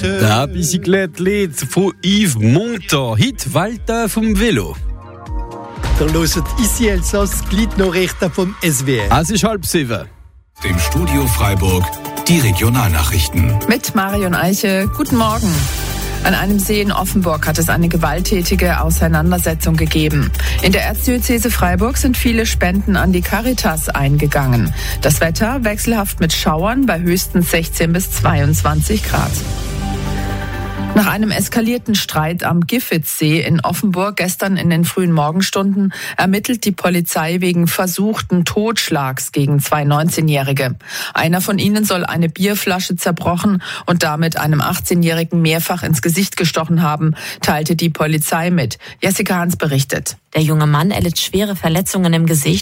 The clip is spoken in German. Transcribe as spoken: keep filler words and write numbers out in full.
Der Bicyclette-Lied von Yves Montand, heute Walter vom Velo. Der hört ici Elsass, Gliednachrichten vom S W R. Es ist halb sieben. Im Studio Freiburg die Regionalnachrichten. Mit Marion Eiche, guten Morgen. An einem See in Offenburg hat es eine gewalttätige Auseinandersetzung gegeben. In der Erzdiözese Freiburg sind viele Spenden an die Caritas eingegangen. Das Wetter wechselhaft mit Schauern bei höchstens sechzehn bis zweiundzwanzig Grad. Nach einem eskalierten Streit am Giffitzsee in Offenburg gestern in den frühen Morgenstunden ermittelt die Polizei wegen versuchten Totschlags gegen zwei neunzehnjährige. Einer von ihnen soll eine Bierflasche zerbrochen und damit einem achtzehnjährigen mehrfach ins Gesicht gestochen haben, teilte die Polizei mit. Jessica Hans berichtet. Der junge Mann erlitt schwere Verletzungen im Gesicht